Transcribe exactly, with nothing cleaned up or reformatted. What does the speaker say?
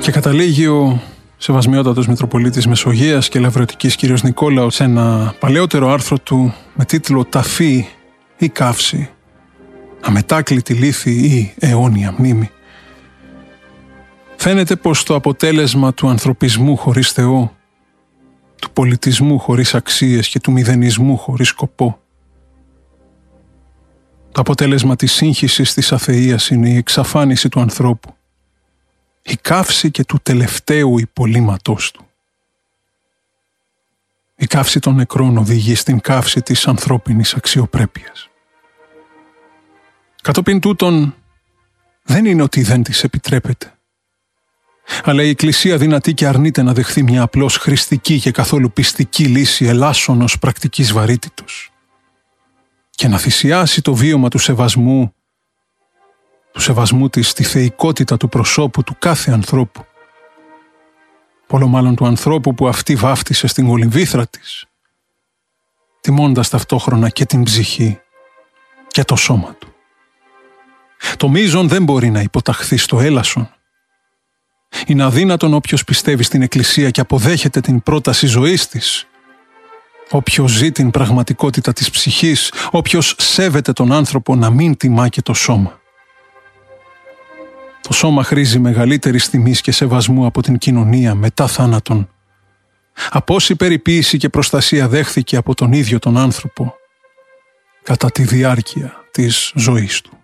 Και καταλήγει ο Σεβασμιότατος Μητροπολίτης Μεσογείας και Λαυρωτικής κ. Νικόλαος σε ένα παλαιότερο άρθρο του με τίτλο «Ταφή ή καύση, αμετάκλητη λύθη ή αιώνια μνήμη». Φαίνεται πως το αποτέλεσμα του ανθρωπισμού χωρίς Θεό, του πολιτισμού χωρίς αξίες και του μηδενισμού χωρίς σκοπό, το αποτέλεσμα της σύγχυσης της αθείας είναι η εξαφάνιση του ανθρώπου, η καύση και του τελευταίου υπολείμματός του. Η καύση των νεκρών οδηγεί στην καύση της ανθρώπινης αξιοπρέπειας. Κατόπιν τούτον, δεν είναι ότι δεν της επιτρέπεται. Αλλά η Εκκλησία δυνατή και αρνείται να δεχθεί μια απλώς χρηστική και καθόλου πιστική λύση ελάσσονος πρακτικής βαρύτητος και να θυσιάσει το βίωμα του σεβασμού, του σεβασμού της στη θεϊκότητα του προσώπου του κάθε ανθρώπου, πολλο μάλλον του ανθρώπου που αυτή βάφτισε στην κολυμβήθρα της, τιμώντας ταυτόχρονα και την ψυχή και το σώμα του. Το μείζον δεν μπορεί να υποταχθεί στο έλασον. Είναι αδύνατον όποιος πιστεύει στην Εκκλησία και αποδέχεται την πρόταση ζωής της, όποιος ζει την πραγματικότητα της ψυχής, όποιος σέβεται τον άνθρωπο να μην τιμά και το σώμα. Το σώμα χρήζει μεγαλύτερης τιμής και σεβασμού από την κοινωνία μετά θάνατον, από όση περιποίηση και προστασία δέχθηκε από τον ίδιο τον άνθρωπο κατά τη διάρκεια της ζωής του.